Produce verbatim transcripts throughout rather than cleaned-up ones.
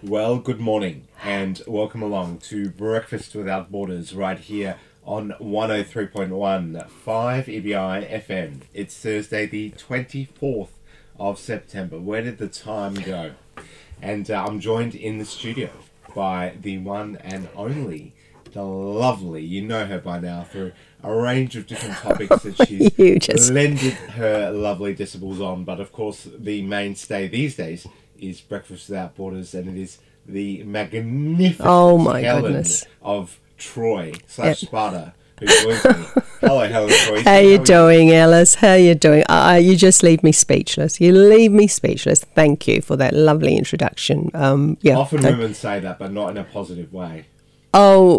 Well, good morning and welcome along to Breakfast Without Borders right here on one oh three point one five E B I F M. It's Thursday the twenty-fourth of September. Where did the time go? And uh, I'm joined in the studio by the one and only, the lovely, you know her by now through a range of different topics that she's just... lended her lovely decibels on. But of course, the mainstay these days is Breakfast Without Borders, and it is the magnificent oh my Helen goodness. of Troy slash yep. Sparta who joins me. Hello, Helen Troy. How, How you doing, you? Alice? How you doing? Uh, you just leave me speechless. You leave me speechless. Thank you for that lovely introduction. Um, yeah. Often thank- women say that, but not in a positive way. Oh,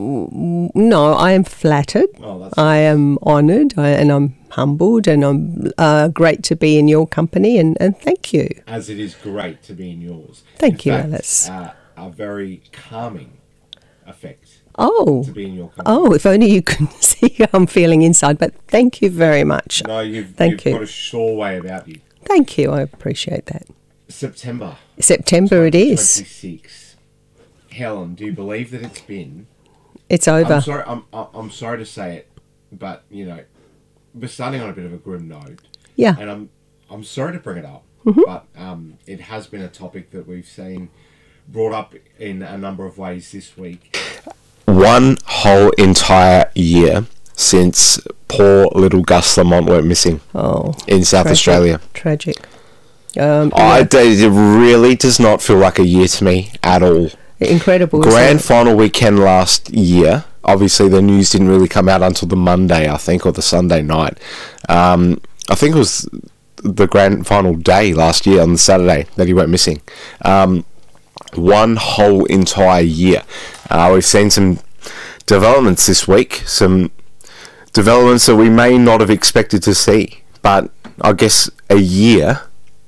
no, I am flattered. Oh, that's I nice. am honoured I, and I'm humbled, and I'm uh, great to be in your company, and, and thank you. As it is great to be in yours. Thank in you, fact, Alice. Uh, a very calming effect oh. to be in your company. Oh, if only you could see how I'm feeling inside, but thank you very much. No, you've, thank you've you. got a sure way about you. Thank you, I appreciate that. September. September it is. twenty-six. Helen, do you believe that it's been... It's over. I'm sorry, I'm, I'm sorry to say it, but, you know, we're starting on a bit of a grim note. Yeah. And I'm I'm sorry to bring it up, mm-hmm. but um, it has been a topic that we've seen brought up in a number of ways this week. One whole entire year since poor little Gus Lamont went missing oh, in South tragic, Australia. Tragic. Um, I, yeah. It really does not feel like a year to me at all. Incredible. Grand final weekend last year. Obviously, the news didn't really come out until the Monday, I think, or the Sunday night. Um, I think it was the grand final day last year on the Saturday that he went missing. Um, one whole entire year. Uh, we've seen some developments this week, some developments that we may not have expected to see. But I guess a year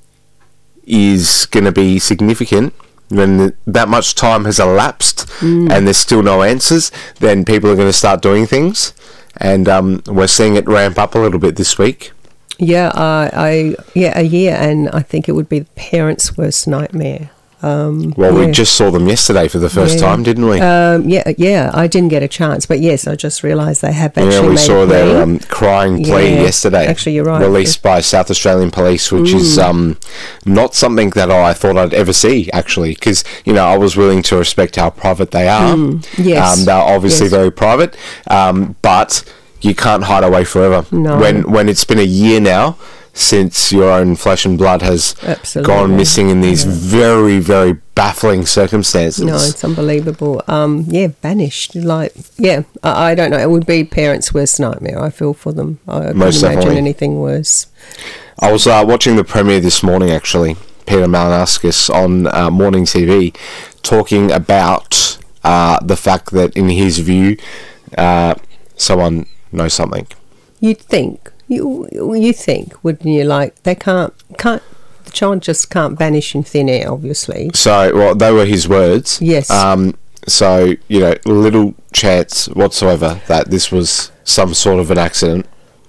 is going to be significant. When that much time has elapsed mm. and there's still no answers, then people are going to start doing things, and um, we're seeing it ramp up a little bit this week. Yeah, uh, I yeah a year, and I think it would be the parents' worst nightmare. Um, well, yeah. we just saw them yesterday for the first yeah. time, didn't we? Um, yeah, yeah. I didn't get a chance, but yes, I just realised they have actually. Yeah, we made saw their their um, crying plea yeah. yesterday. Actually, you're right. Released by South Australian Police, which mm. is um, not something that I thought I'd ever see, actually, because you know I was willing to respect how private they are. Mm. Yes, um, they're obviously yes. very private, um, but you can't hide away forever. No. When when it's been a year now since your own flesh and blood has Absolutely. gone missing in these yeah. very, very baffling circumstances. No, it's unbelievable. Um, yeah, banished. Like, yeah, I, I don't know. It would be parents' worst nightmare. I feel for them. I couldn't Most imagine definitely. anything worse. I was uh, watching the premiere this morning, actually, Peter Malinauskas on uh, morning T V, talking about uh, the fact that, in his view, uh, someone knows something. You'd think. You you think, wouldn't you? Like they can't can't the child just can't vanish in thin air, obviously. So, well, they were his words. Yes. Um. So you know, little chance whatsoever that this was some sort of an accident.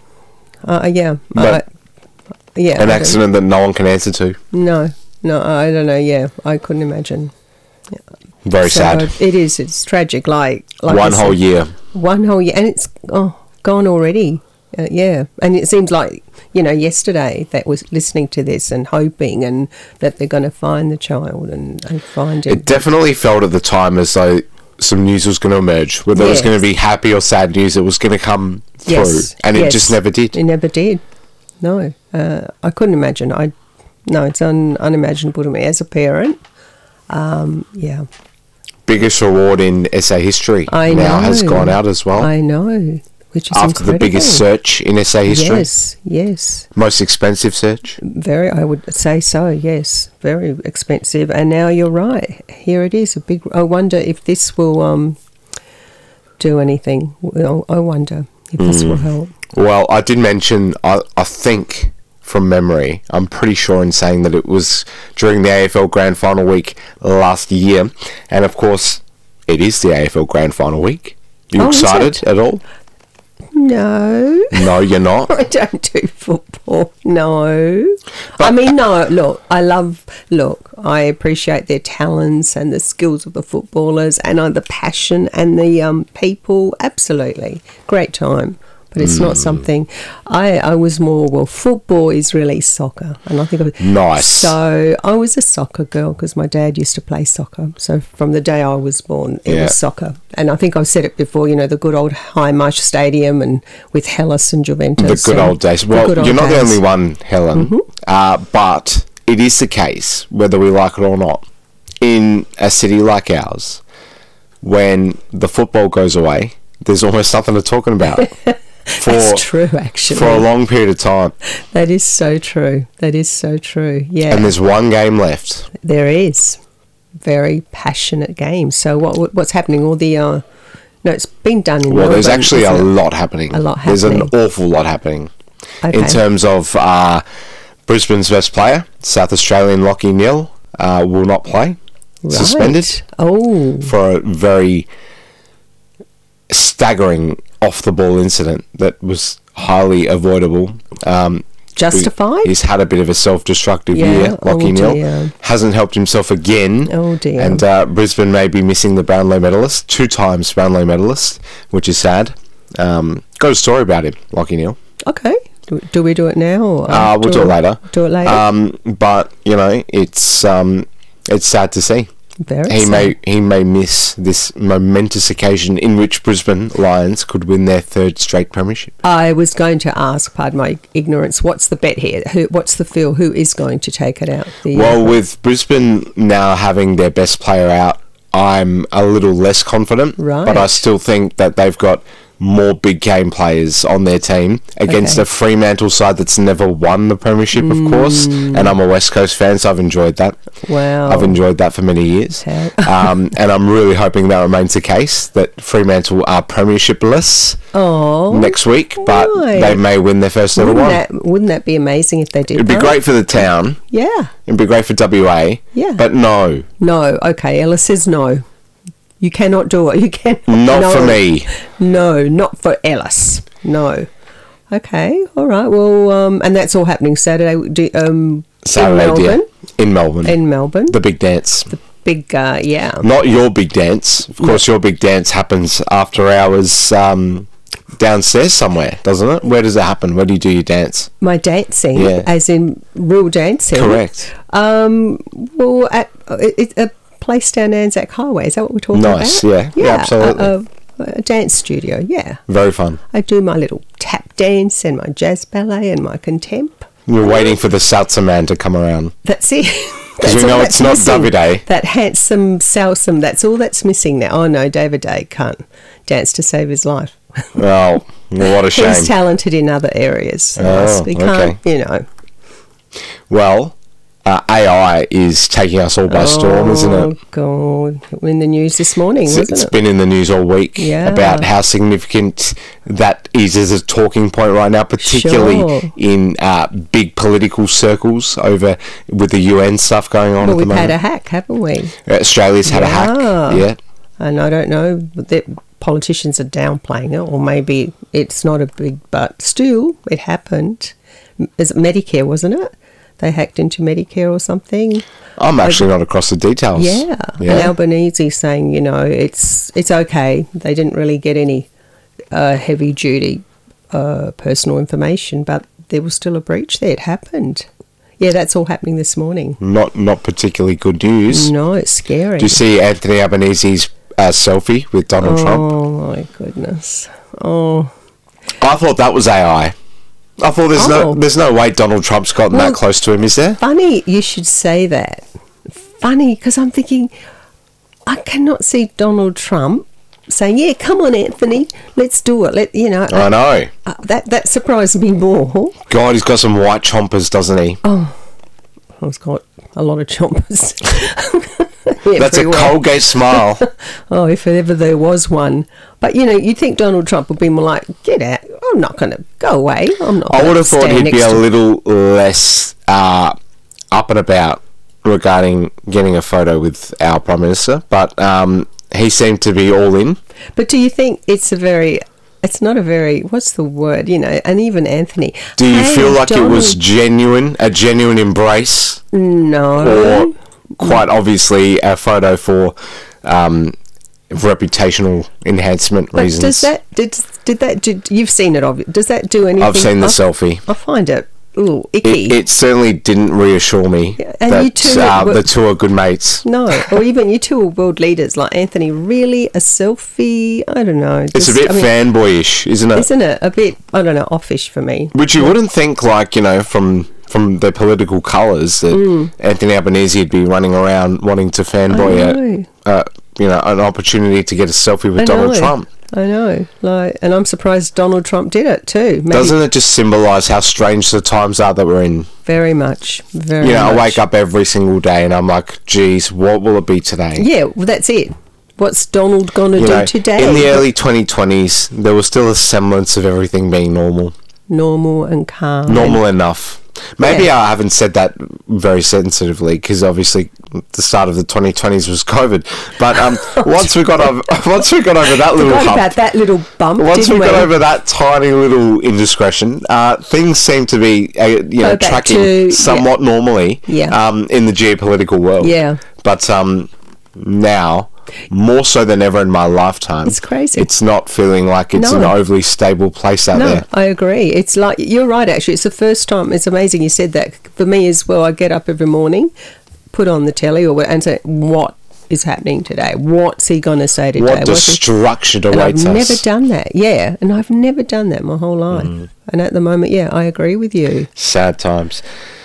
Uh, yeah. But uh, yeah. An accident that no one can answer to. No, no, I don't know. Yeah, I couldn't imagine. Yeah. Very so sad. It is. It's tragic. Like, like one whole year. One whole year, and it's oh gone already. Uh, yeah, and it seems like, you know, yesterday that was listening to this and hoping and that they're going to find the child and, and find him. It definitely felt at the time as though some news was going to emerge, whether yes. it was going to be happy or sad news, it was going to come through, yes. and yes. it just never did. It never did. No, uh, I couldn't imagine. I no, it's un, unimaginable to me as a parent. Um, yeah. Biggest reward in S A history I now know. has gone out as well. I know. Which is after incredible. the biggest search in S A history. Yes, yes. Most expensive search. Very, I would say so. Yes, very expensive. And now you're right. Here it is. A big. I wonder if this will um do anything. Well, I wonder if this Mm. will help. Well, I did mention. I I think from memory, I'm pretty sure in saying that it was during the A F L Grand Final week last year, and of course, it is the A F L Grand Final week. You Oh, is excited it? at all? No. No, you're not. I don't do football. No. I mean, no, look, I love, look, I appreciate their talents and the skills of the footballers and uh, the passion and the um, people. Absolutely. Great time. But it's mm. not something, I, I was more, well, football is really soccer. And I think of it. Nice. So I was a soccer girl because my dad used to play soccer. So from the day I was born, it yeah. was soccer. And I think I've said it before, you know, the good old Highmarsh Stadium and with Hellas and Juventus. The good old days. Well, old you're not days. the only one, Helen. Mm-hmm. Uh, but it is the case, whether we like it or not, in a city like ours, when the football goes away, there's almost nothing to talk about. For, That's true, actually. For a long period of time. That is so true. That is so true, yeah. And there's one game left. There is. Very passionate game. So what what's happening? All the... Uh, no, it's been done in Well, Melbourne, there's actually a isn't it? lot happening. A lot There's an happening. awful lot happening. Okay. In terms of uh, Brisbane's best player, South Australian Lachie Neale, uh, will not play. Right. Suspended. Oh. For a very staggering off-the-ball incident that was highly avoidable. Um, Justified? He's had a bit of a self-destructive Yeah. year, Oh, Lachie Neale. dear. Hasn't helped himself again. Oh, dear. And uh, Brisbane may be missing the Brownlow medalist, two times Brownlow medalist, which is sad. Um, got a story about him, Lachie Neale. Okay. Do, do we do it now? Or Uh, we'll do it later. Do it later? Um, but, you know, it's um, it's sad to see. Very He sad. may he may miss this momentous occasion in which Brisbane Lions could win their third straight premiership. I was going to ask, pardon my ignorance, what's the bet here? Who, what's the feel? Who is going to take it out? The, Well, uh, with Brisbane now having their best player out, I'm a little less confident. Right. But I still think that they've got more big game players on their team against Okay. a Fremantle side that's never won the premiership, of course. And I'm a West Coast fan, so I've enjoyed that. wow. I've enjoyed that for many years. How- um, and I'm really hoping that remains the case, that Fremantle are premiership-less Oh, next week, but right. they may win their first ever wouldn't one. that, wouldn't that be amazing if they did It'd be that? great for the town. Yeah. It'd be great for W A. Yeah. But no, No. Okay. Ella says no. You cannot do it. You cannot. not no. for me. No, not for Ellis. No. Okay. All right. Well, um, and that's all happening Saturday. Do, um, Saturday, in Melbourne. yeah. In Melbourne. In Melbourne. the big dance. Big. Uh, yeah. Not your big dance. Of course, your big dance happens after hours um, downstairs somewhere, doesn't it? Where does it happen? Where do you do your dance? My dancing, Yeah. as in real dancing. Correct. Um. Well, at it, it, a place down Anzac Highway. Is that what we're talking Nice, about? yeah. Yeah, absolutely. A, a, a dance studio. Yeah. Very fun. I do my little tap dance and my jazz ballet and my contemp. We're waiting for the salsa man to come around. That's it. Because we all know that's it's not missing. Davide. That handsome salsa. That's all that's missing now. Oh no, David Day can't dance to save his life. Oh, well, what a shame. He's talented in other areas. So Oh, we can't, okay. you know. Well, uh, A I is taking us all by storm, isn't it? Oh God! In the news this morning, It's, wasn't it's it? been in the news all week Yeah. about how significant that is as a talking point right now, particularly Sure. in uh, big political circles over with the U N stuff going on Well, at the we've moment. had a hack, haven't we? Australia's had a hack, Yeah. yeah. And I don't know that politicians are downplaying it, or maybe it's not a big, but still, it happened. Is it Medicare, wasn't it? They hacked into Medicare or something. I'm actually not across the details. Yeah. And Albanese saying, you know, it's it's okay. They didn't really get any uh, heavy duty uh, personal information, but there was still a breach there. It happened. Yeah, that's all happening this morning. Not not particularly good news. No, it's scary. Do you see Anthony Albanese's uh, selfie with Donald oh, Trump? my goodness. Oh. I thought that was A I. I thought there's Oh. no there's no way Donald Trump's gotten Well, that close to him, is there? Funny you should say that. Funny, because I'm thinking, I cannot see Donald Trump saying, yeah, come on, Anthony, let's do it. Let you know. I know. Uh, that, that surprised me more. God, he's got some white chompers, doesn't he? Oh, I've got a lot of chompers. That's a Everywhere. Colgate smile. Oh, if ever there was one. But, you know, you'd think Donald Trump would be more like, get out. I'm not going to go away. I'm not I gonna would have thought stand he'd be next a to-" little less uh, up and about regarding getting a photo with our Prime Minister, but um, he seemed to be all in. But do you think it's a very it's not a very, what's the word, you know, and even Anthony. Do you Hey, feel like Donald, it was genuine, a genuine embrace? No. Or quite obviously a photo for um, reputational enhancement But reasons? does that, did, did that, did, you've seen it, obvi- does that do anything? I've seen the I, selfie. I find it, ooh, icky. It, it certainly didn't reassure me and that you two uh, were- the two are good mates. No, or even you two are world leaders like Anthony. Really, a selfie? I don't know. It's a just- bit I mean, fanboyish, isn't it? isn't it? A bit, I don't know, offish for me. Which you wouldn't think, like, you know, from from their political colours, that Mm. Anthony Albanese would be running around wanting to I fanboy know. at, uh, you know, an opportunity to get a selfie with I Donald know. Trump. I know, like, and I'm surprised Donald Trump did it too. Maybe Doesn't it just symbolise how strange the times are that we're in? very much, very. You know, I much. wake up every single day and I'm like, geez, what will it be today? Yeah, well, that's it. What's Donald gonna You do know, today? in the early twenty twenties, there was still a semblance of everything being normal. Normal and calm. Normal enough. Maybe Yeah. I haven't said that very sensitively because obviously the start of the twenty twenties was COVID. But um, once we got over, once we got over that little Forgot hump, about that little bump. once didn't we got we? over that tiny little indiscretion, uh, things seem to be uh, you know Go back tracking to- somewhat normally. Yeah. Um, in the geopolitical world. Yeah. But um, now. More so than ever in my lifetime. It's crazy. It's not feeling like it's No. an overly stable place out No, there. I agree. It's like, you're right, actually. It's the first time, it's amazing you said that. For me as well, I get up every morning, put on the telly or what- and say, what is happening today? What's he going to say today? What What's he- destruction and I've awaits us. never done that. Yeah, and I've never done that my whole life. Mm. And at the moment, yeah, I agree with you. Sad times.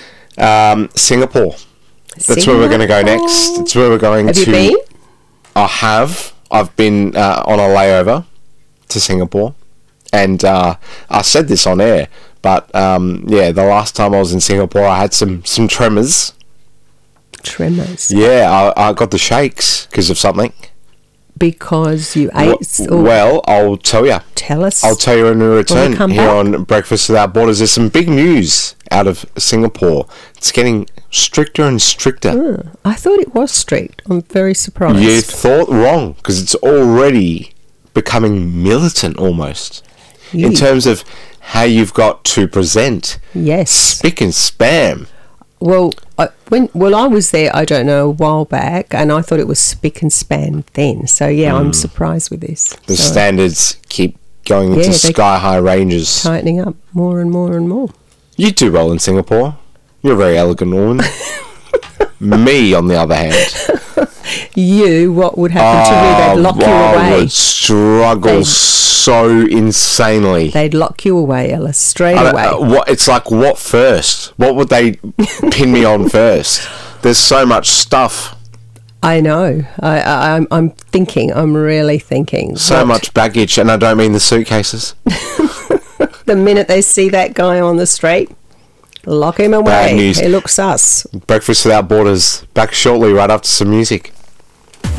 Um, Singapore. That's where we're going to go Singapore. next. It's where we're going Have to. you been? I have. I've been uh, on a layover to Singapore, and uh, I said this on air. But um, yeah, the last time I was in Singapore, I had some some tremors. Tremors. Yeah, I, I got the shakes because of something. Because you W- ate, or well, I'll tell you. tell us. I'll tell you when we return come here back? on Breakfast Without Borders. There's some big news out of Singapore. It's getting stricter and stricter. Hmm, I thought it was strict. I'm very surprised. You thought wrong because it's already becoming militant almost in Yee. terms of how you've got to present Yes. spick and spam. Well, I, when well I was there, I don't know, a while back, and I thought it was spick and span then. So yeah, I'm surprised with this. The So, standards keep going Yeah, into they- sky high ranges. tightening up more and more and more. You do well in Singapore. You're a very elegant woman. Me, on the other hand, You, what would happen to me? They'd lock you I away. would struggle They'd- so insanely. They'd lock you away, Ella, straight I don't- away. uh, what it's like? What first? What would they pin me on first? There's so much stuff, I know. I, I, I'm, I'm thinking. I'm really thinking. so what- much baggage, and I don't mean the suitcases. The minute they see that guy on the street, lock him away. Bad news. He looks sus. Breakfast Without Borders back shortly, right after some music.